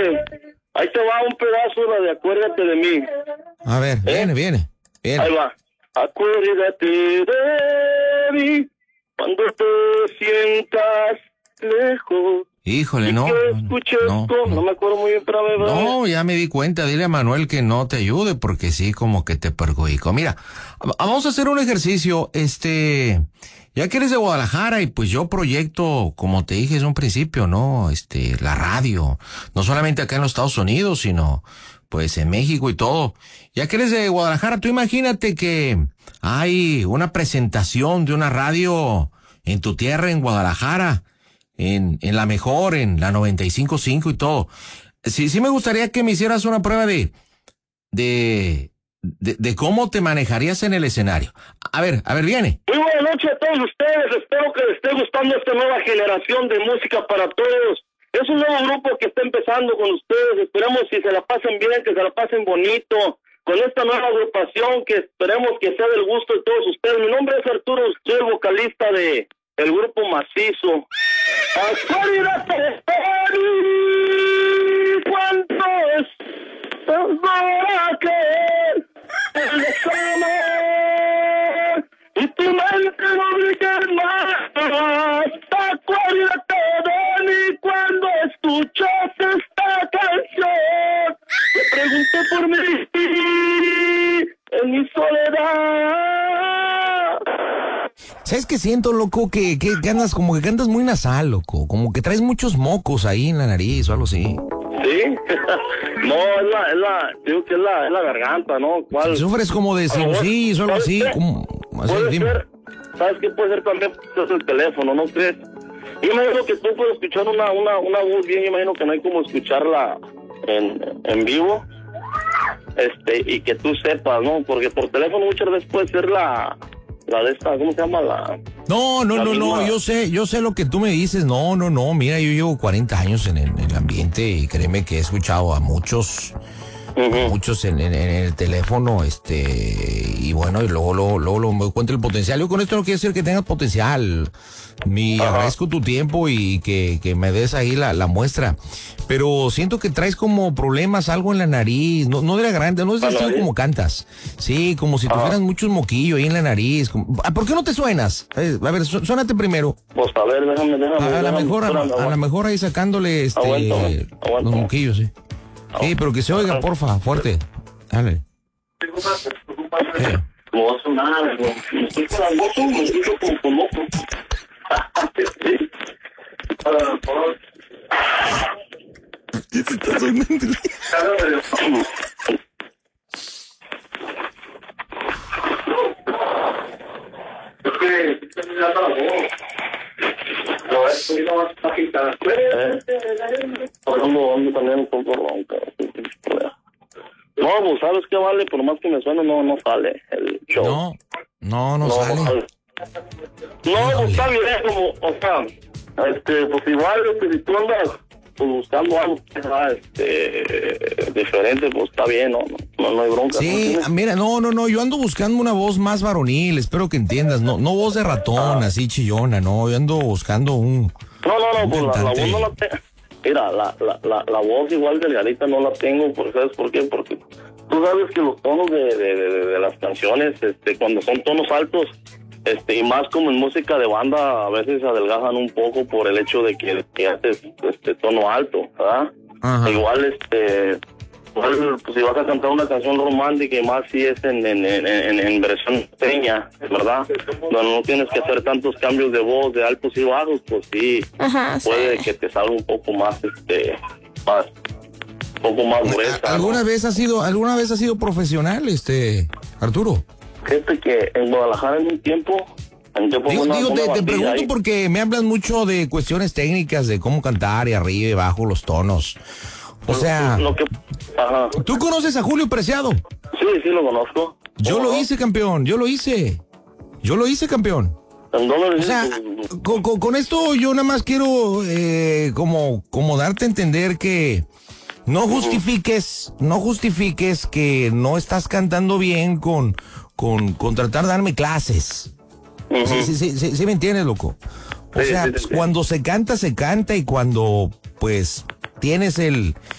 ahí te va un pedazo de Acuérdate de mí. A ver, viene. Ahí va. Acuérdate de mí cuando te sientas lejos. Híjole, no. No me acuerdo muy bien, pero no, ya me di cuenta. Dile a Manuel que no te ayude porque sí, como que te perjudicó. Mira, vamos a hacer un ejercicio. Ya que eres de Guadalajara y pues yo proyecto, como te dije desde un principio, ¿no? La radio. No solamente acá en los Estados Unidos, sino pues en México y todo. Ya que eres de Guadalajara, tú imagínate que hay una presentación de una radio en tu tierra, en Guadalajara. En la mejor, en la 95.5 y todo. Sí me gustaría que me hicieras una prueba de cómo te manejarías en el escenario. A ver, viene. Muy buenas noches a todos ustedes. Espero que les esté gustando esta nueva generación de música para todos. Es un nuevo grupo que está empezando con ustedes. Esperemos que se la pasen bien, que se la pasen bonito. Con esta nueva agrupación que esperemos que sea del gusto de todos ustedes. Mi nombre es Arturo, soy el vocalista del grupo Macizo. Acuérdate de mí cuando estás para creer el desamor y tu mente no brilla más. Acuérdate de mí cuando escuchas esta canción. Te pregunto por mí en mi soledad. ¿Sabes qué siento, loco? Que andas como que cantas muy nasal, loco. Como que traes muchos mocos ahí en la nariz o algo así. ¿Sí? No, digo que es la garganta, ¿no? ¿Cuál? ¿Sufres como de sinusitis o algo así? Puede ser, ¿sabes qué puede ser también? Es el teléfono, ¿no crees? Yo imagino que tú puedes escuchar una voz bien, yo imagino que no hay como escucharla en vivo. Y que tú sepas, ¿no? Porque por teléfono muchas veces puede ser la de esta, ¿cómo se llama? No, yo sé lo que tú me dices. No, mira, yo llevo 40 años en el ambiente y créeme que he escuchado a muchos en el teléfono, y bueno, y luego me cuenta el potencial. Yo con esto no quiero decir que tengas potencial. Agradezco tu tiempo y que me des ahí la muestra. Pero siento que traes como problemas, algo en la nariz, no de la garganta, no es así como cantas. Sí, como si tuvieras muchos moquillos ahí en la nariz. ¿Por qué no te suenas? A ver, suénate primero. Pues a ver, déjame. A lo mejor ahí sacándole los moquillos, sí. Sí, pero que se oiga, porfa, fuerte. Dale. No va a sonar, me estoy quedando con moco. ¿Qué te estás oyendo? Es que estoy mirando la voz. No, estoy más agitada. Hablando también un poco ronca. No, pues sabes qué vale, por más que me suene, no sale el show. No sale. No, pues está bien, como, o sea, pues igual, si tú andas pues, buscando algo diferente, pues está bien, no hay bronca. Sí, mira, no, yo ando buscando una voz más varonil, espero que entiendas, no voz de ratón, así chillona, no, yo ando buscando un... No, pues la voz no la tengo. Mira, la voz igual delgadita no la tengo, ¿sabes por qué? Porque tú sabes que los tonos de las canciones, cuando son tonos altos, y más como en música de banda, a veces se adelgazan un poco por el hecho de que haces tono alto, ¿verdad? Ajá. Igual, pues si vas a cantar una canción romántica y más si es en versión pequeña, ¿verdad? No tienes que hacer tantos cambios de voz, de altos y bajos, pues sí, puede que te salga un poco más, un poco más gruesa. ¿Alguna vez ha sido profesional, Arturo? Fíjate que en Guadalajara en un tiempo... Te pregunto porque me hablan mucho de cuestiones técnicas, de cómo cantar y arriba y abajo los tonos. O sea, ¿tú conoces a Julio Preciado? Sí, lo conozco. Yo lo hice, campeón. O sea, con esto yo nada más quiero como darte a entender que no justifiques que no estás cantando bien con tratar de darme clases. Sí me entiendes, loco. O sea, cuando se canta y cuando pues tienes el